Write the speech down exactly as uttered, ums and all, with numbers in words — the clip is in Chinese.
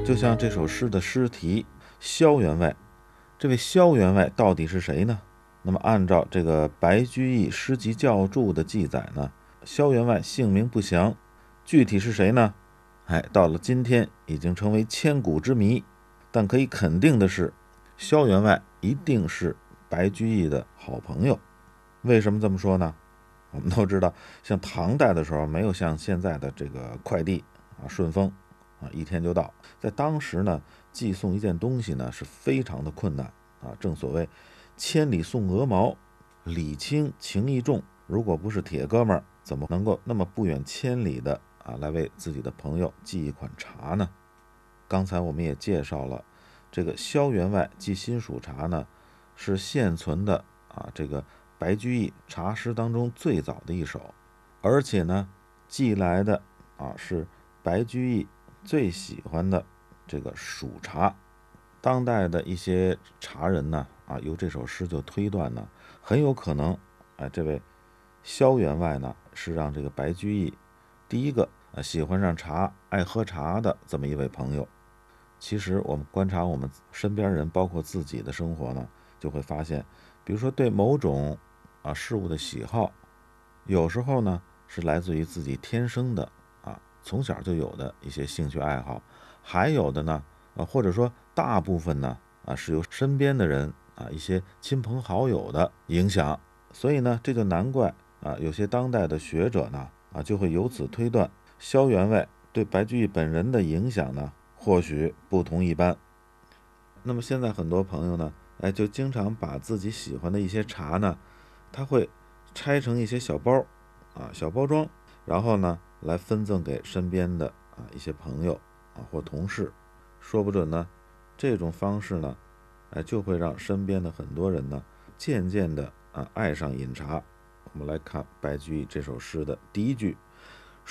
就像这首诗的诗题萧员外，这位萧员外到底是谁呢？那么按照这个白居易诗集校注的记载呢，萧员外姓名不详，具体是谁呢？哎，到了今天已经成为千古之谜。但可以肯定的是，萧员外一定是白居易的好朋友。为什么这么说呢？我们都知道，像唐代的时候，没有像现在的这个快递啊顺丰啊一天就到，在当时呢，寄送一件东西呢是非常的困难啊。正所谓千里送鹅毛，礼轻情意重。如果不是铁哥们儿，怎么能够那么不远千里的啊来为自己的朋友寄一款茶呢？刚才我们也介绍了，这个萧员外寄辛蜀茶呢，是现存的啊这个白居易茶诗当中最早的一首，而且呢，寄来的啊是白居易最喜欢的这个蜀茶。当代的一些茶人呢，啊，由这首诗就推断呢，很有可能，哎，这位萧员外呢，是让这个白居易第一个啊喜欢上茶、爱喝茶的这么一位朋友。其实我们观察我们身边人，包括自己的生活呢，就会发现，比如说对某种啊事物的喜好，有时候呢是来自于自己天生的啊从小就有的一些兴趣爱好，还有的呢啊或者说大部分呢啊是由身边的人啊一些亲朋好友的影响。所以呢这就难怪啊有些当代的学者呢啊就会由此推断，萧员外对白居易本人的影响呢或许不同一般。那么现在很多朋友呢，哎，就经常把自己喜欢的一些茶呢，他会拆成一些小包啊，小包装，然后呢，来分赠给身边的啊一些朋友啊或同事。说不准呢，这种方式呢，哎，就会让身边的很多人呢，渐渐的啊爱上饮茶。我们来看白居易这首诗的第一句：